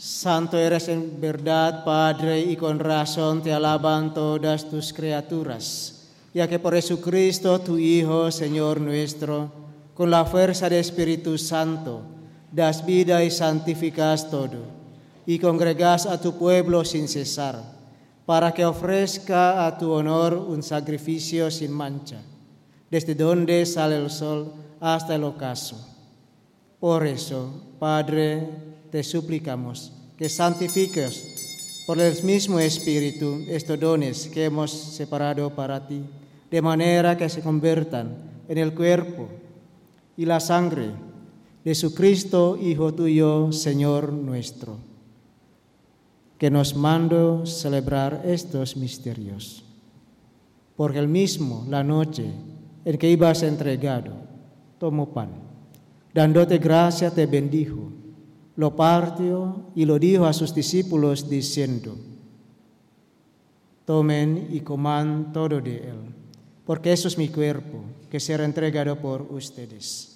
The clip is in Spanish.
Santo eres en verdad, Padre, y con razón te alaban todas tus criaturas, ya que por Jesucristo, tu Hijo, Señor nuestro, con la fuerza del Espíritu Santo, das vida y santificas todo, y congregas a tu pueblo sin cesar, para que ofrezca a tu honor un sacrificio sin mancha, desde donde sale el sol hasta el ocaso. Por eso, Padre, te suplicamos que santifiques por el mismo Espíritu estos dones que hemos separado para ti, de manera que se conviertan en el cuerpo y la sangre de Jesucristo, Hijo tuyo, Señor nuestro, que nos mandó celebrar estos misterios. Porque él mismo, la noche en que ibas entregado, tomó pan, dándote gracia, te bendijo, lo partió y lo dijo a sus discípulos diciendo: tomen y coman todo de él, porque eso es mi cuerpo, que será entregado por ustedes.